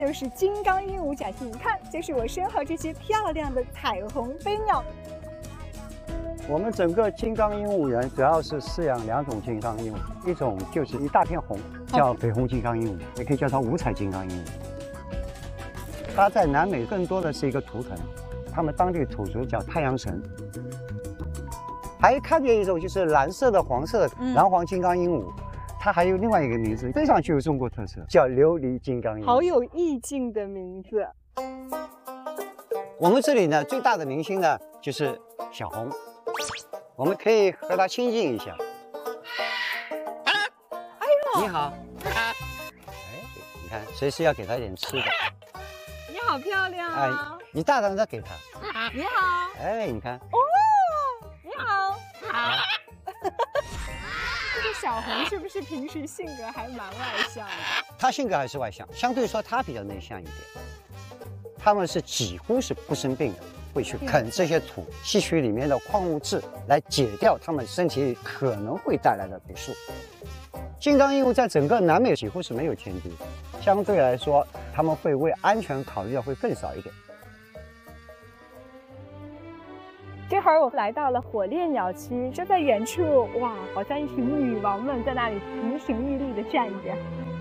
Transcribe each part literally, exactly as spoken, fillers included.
就是金刚鹦鹉展示。你看，就是我身后这些漂亮的彩虹飞鸟。 我们整个金刚鹦鹉园主要是饲养两种金刚鹦鹉，一种就是一大片红，叫北红金刚鹦鹉，也可以叫它五彩金刚鹦鹉。它在南美更多的是一个图腾，他们当地土族叫太阳神。还看见一种就是蓝色的、黄色的蓝黄金刚鹦鹉。嗯，它还有另外一个名字，非常具有中国特色，叫琉璃金刚鹦鹉。 好有意境的名字。 我们这里呢，最大的明星呢就是小红，我们可以和它亲近一下。 哎呦， 你好。哎，你看，随时要给它一点吃的。 你好漂亮啊！ 哎，你大胆的给它。 你好。 哎，你看。 哦，你好。好。这个小红是不是平时性格还蛮外向的？ 她性格还是外向，相对说她比较内向一点。他们是几乎是不生病的，会去啃这些土，吸取里面的矿物质来解掉他们身体里可能会带来的毒素。金刚鹦鹉在整个南美几乎是没有天敌的，相对来说，他们会为安全考虑的会更少一点。 这会儿我来到了火烈鸟区，就在远处，哇，好像一群女王们在那里亭亭玉立的站着。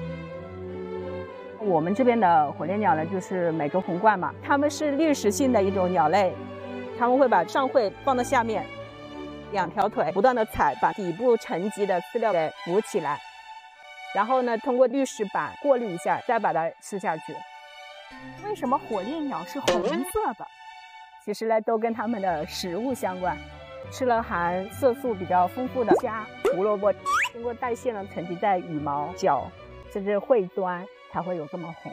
我们这边的火烈鸟呢，就是美洲红冠嘛，它们是滤食性的一种鸟类，它们会把上喙放到下面，两条腿不断的踩，把底部沉积的饲料给浮起来，然后呢，通过滤食板过滤一下，再把它吃下去。 为什么火烈鸟是红色的？ 其实呢，都跟它们的食物相关，吃了含色素比较丰富的虾、胡萝卜，经过代谢呢，沉积在羽毛、脚甚至喙端，才会有这么红。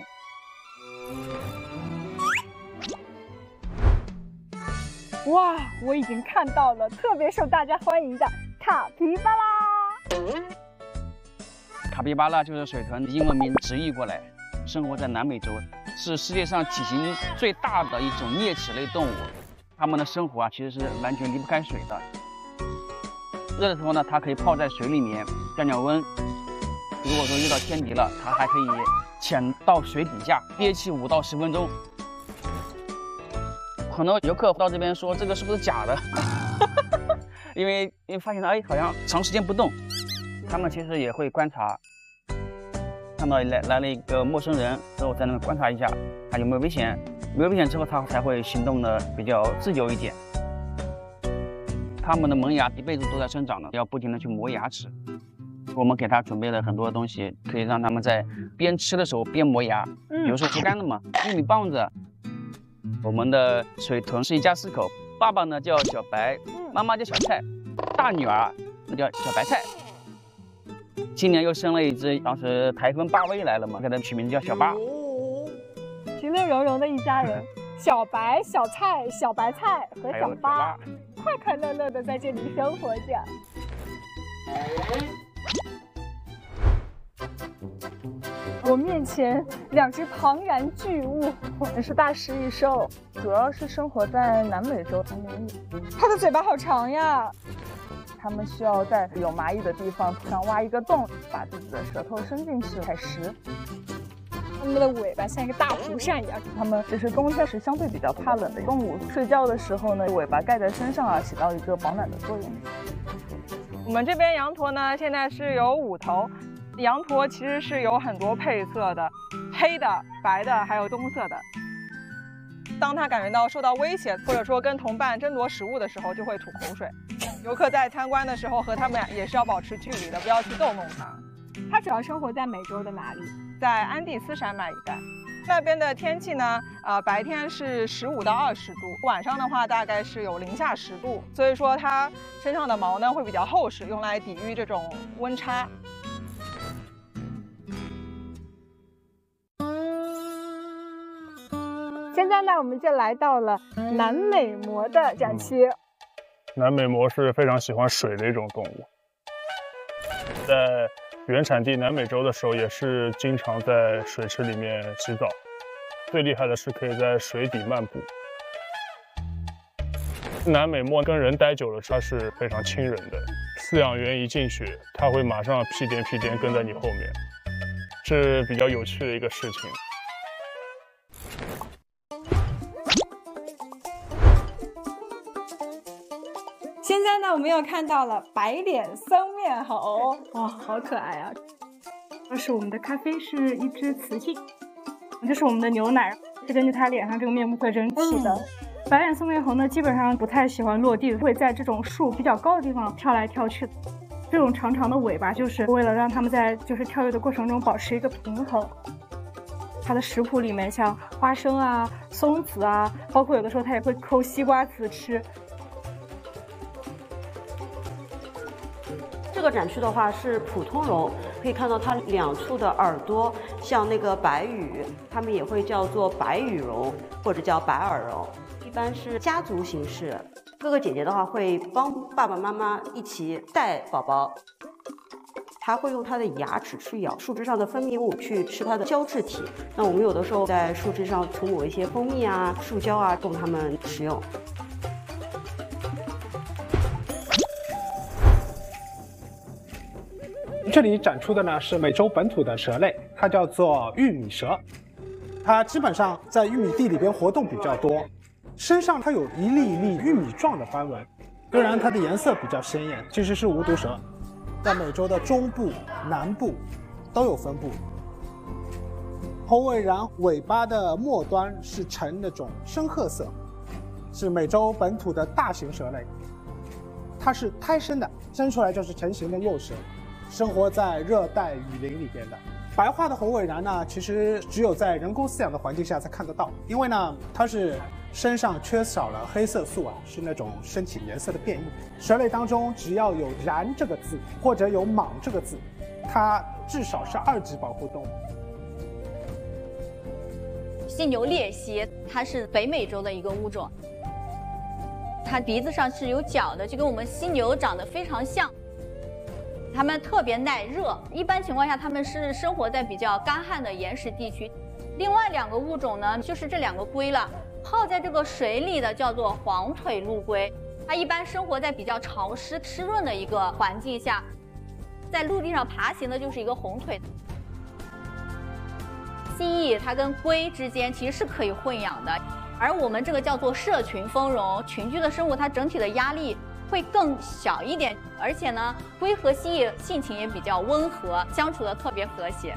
哇，我已经看到了特别受大家欢迎的卡皮巴拉。 卡皮巴拉就是水豚英文名直译过来，生活在南美洲，是世界上体型最大的一种啮齿类动物。它们的生活啊，其实是完全离不开水的。热的时候呢，它可以泡在水里面降降温。如果说遇到天敌了，它还可以潜到水底下憋气五到十分钟。很多游客到这边说这个是不是假的？因为因为发现它哎好像长时间不动，他们其实也会观察。看到来来了一个陌生人之后，在那观察一下他有没有危险，没有危险之后，它才会行动的比较自由一点。它们的门牙一辈子都在生长的，要不停的去磨牙齿。我们给它准备了很多东西，可以让它们在边吃的时候边磨牙， 嗯、 比如说竹竿的嘛，玉米棒子。我们的水豚是一家四口，爸爸呢叫小白，妈妈叫小菜，大女儿那叫小白菜。今年又生了一只，当时台风巴威来了嘛，给它取名字叫小巴。 其乐融融的一家人，小白、小菜、小白菜和小巴，快快乐乐的在这里生活着。我面前两只庞然巨物， 这是大食蚁兽，主要是生活在南美洲丛林里。 它的嘴巴好长呀！ 它们需要在有蚂蚁的地方土上挖一个洞，把自己的舌头伸进去采食。 它们的尾巴像一个大蒲扇一样。 它们只是冬天是相对比较怕冷的动物，睡觉的时候呢，尾巴盖在身上啊，起到一个保暖的作用。 我们这边羊驼呢，现在是有五头。羊驼其实是有很多配色的，黑的、白的，还有棕色的。当它感觉到受到威胁，或者说跟同伴争夺食物的时候，就会吐口水。游客在参观的时候和它们也是要保持距离的，不要去逗弄它。 它主要生活在美洲的哪里？ 在安第斯山脉一带。那边的天气呢，呃，白天是十五到二十度，晚上的话大概是有零下十度，所以说它身上的毛呢会比较厚实，用来抵御这种温差。 现在呢，我们就来到了南美貘的展区。 南美貘是非常喜欢水的一种动物，在原产地南美洲的时候，也是经常在水池里面洗澡。最厉害的是可以在水底漫步。南美貘跟人待久了，它是非常亲人的。饲养员一进去，它会马上屁颠屁颠跟在你后面，是比较有趣的一个事情。 现在呢，我们又看到了白脸三面猴，哇，好可爱啊！这是我们的咖啡，是一只雌性。这是我们的牛奶，是根据它脸上这个面部特征起的。嗯、白脸三面猴呢，基本上不太喜欢落地，会在这种树比较高的地方跳来跳去。这种长长的尾巴，就是为了让它们在就是跳跃的过程中保持一个平衡。它的食谱里面像花生啊、松子啊，包括有的时候它也会抠西瓜籽吃。 这个展区的话是普通龙，可以看到它两处的耳朵像那个白羽，它们也会叫做白羽龙或者叫白耳龙，一般是家族形式。哥哥姐姐的话会帮爸爸妈妈一起带宝宝，它会用它的牙齿去咬树枝上的分泌物去吃它的胶质体。那我们有的时候在树枝上涂抹一些蜂蜜啊、树胶啊，供它们食用。 这里展出的呢是美洲本土的蛇类，它叫做玉米蛇。它基本上在玉米地里边活动比较多，身上它有一粒一粒玉米状的斑纹，虽然它的颜色比较鲜艳，其实是无毒蛇。在美洲的中部、南部都有分布。猴尾蚺尾巴的末端是呈那种深褐色，是美洲本土的大型蛇类。它是胎生的，生出来就是成型的幼蛇。生活在热带雨林里边的白化的猴尾蚺呢，其实只有在人工饲养的环境下才看得到，因为呢，它是身上缺少了黑色素啊，是那种申请颜色的变异。蛇类当中，只要有蚺这个字或者有蟒这个字，它至少是二级保护动物。 犀牛鬣蜥，它是北美洲的一个物种，它鼻子上是有角的，就跟我们犀牛长得非常像。它们特别耐热，一般情况下它们是生活在比较干旱的岩石地区。另外两个物种呢，就是这两个龟了，泡在这个水里的叫做黄腿陆龟，它一般生活在比较潮湿湿润的一个环境下，在陆地上爬行的就是一个红腿。蜥蜴它跟龟之间其实是可以混养的，而我们这个叫做社群丰容，群居的生物它整体的压力会更小一点，而且呢，龟和蜥蜴性情也比较温和，相处的特别和谐。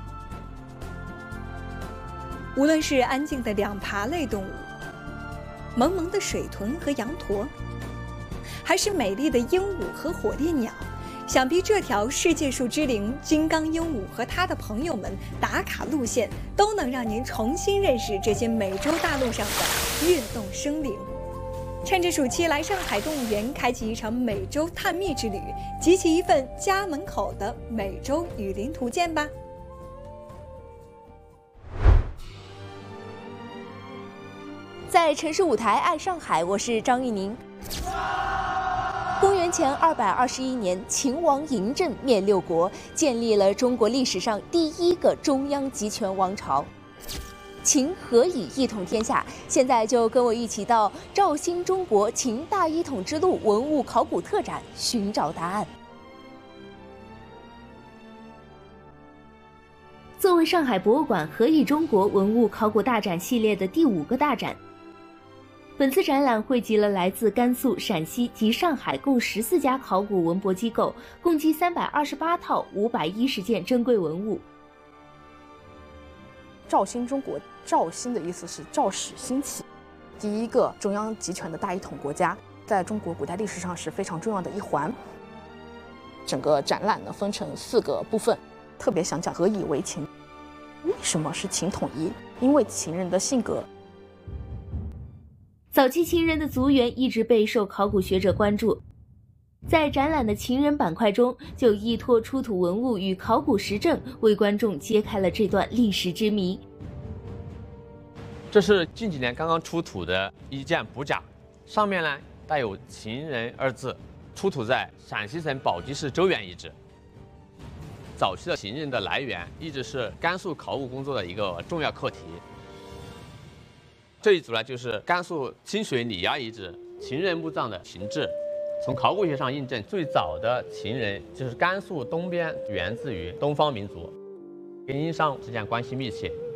无论是安静的两爬类动物，萌萌的水豚和羊驼，还是美丽的鹦鹉和火烈鸟，想必这条世界树之灵金刚鹦鹉和它的朋友们打卡路线，都能让您重新认识这些美洲大陆上的跃动生灵。趁着暑期来上海动物园开启一场美洲探秘之旅，集齐一份家门口的美洲雨林图鉴吧。 在城市舞台爱上海，我是张玉宁。公元前二百二十一年，秦王嬴政灭六国，建立了中国历史上第一个中央集权王朝。秦何以一统天下？现在就跟我一起到肇兴中国秦大一统之路文物考古特展寻找答案。作为上海博物馆何以中国文物考古大展系列的第五个大展，本次展览汇集了来自甘肃、陕西及上海共十四家考古文博机构，共计三百二十八套五百一十件珍贵文物。 肇兴中国，肇兴的意思是肇始兴起，第一个中央集权的大一统国家，在中国古代历史上是非常重要的一环。整个展览呢分成四个部分，特别想讲何以为秦。为什么是秦统一？因为秦人的性格。 早期秦人的族源一直备受考古学者关注，在展览的秦人板块中，就依托出土文物与考古实证，为观众揭开了这段历史之谜。 这是近几年刚刚出土的一件补甲，上面呢带有秦人二字，出土在陕西省宝鸡市周原遗址。早期的秦人的来源一直是甘肃考古工作的一个重要课题。这一组呢，就是甘肃清水李崖遗址秦人墓葬的形制。从考古学上印证，最早的秦人就是甘肃东边源自于东方民族，跟殷商之间关系密切。